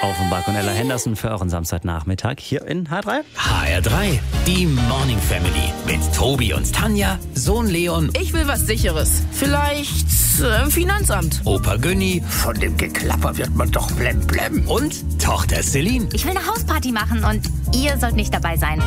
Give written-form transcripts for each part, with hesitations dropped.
Offenbach und Ella Henderson für euren Samstagnachmittag hier in H3. HR3, die Morning Family mit Tobi und Tanja, Sohn Leon, Ich will was Sicheres. Vielleicht Finanzamt. Opa Günni Von dem Geklapper wird man doch blemblem. und Tochter Celine. Ich will eine Hausparty machen und ihr sollt nicht dabei sein.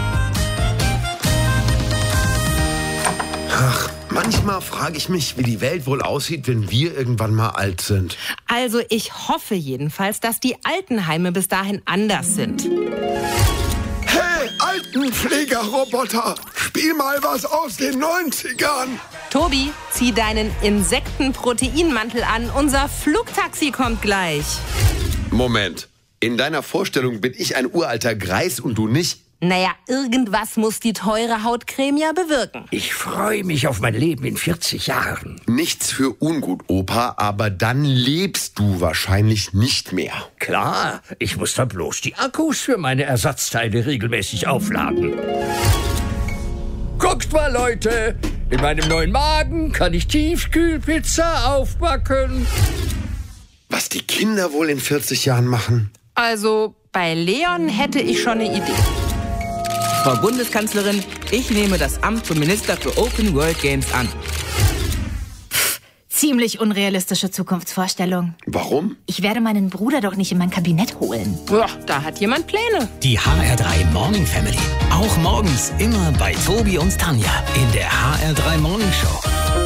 Ach, manchmal frage ich mich, wie die Welt wohl aussieht, wenn wir irgendwann mal alt sind. Also ich hoffe jedenfalls, dass die Altenheime bis dahin anders sind. Hey, Altenpflegerroboter, spiel mal was aus den 90ern. Tobi, zieh deinen Insektenproteinmantel an. Unser Flugtaxi kommt gleich. Moment, in deiner Vorstellung bin ich ein uralter Greis und du nicht? Naja, irgendwas muss die teure Hautcreme ja bewirken. Ich freue mich auf mein Leben in 40 Jahren. Nichts für ungut, Opa, aber dann lebst du wahrscheinlich nicht mehr. Klar, ich muss da bloß die Akkus für meine Ersatzteile regelmäßig aufladen. Guckt mal, Leute, in meinem neuen Magen kann ich Tiefkühlpizza aufbacken. Was die Kinder wohl in 40 Jahren machen? Also, bei Leon hätte ich schon eine Idee. Frau Bundeskanzlerin, ich nehme das Amt zum Minister für Open World Games an. Ziemlich unrealistische Zukunftsvorstellung. Warum? Ich werde meinen Bruder doch nicht in mein Kabinett holen. Ja, da hat jemand Pläne. Die HR3 Morning Family. Auch morgens immer bei Tobi und Tanja in der HR3 Morning Show.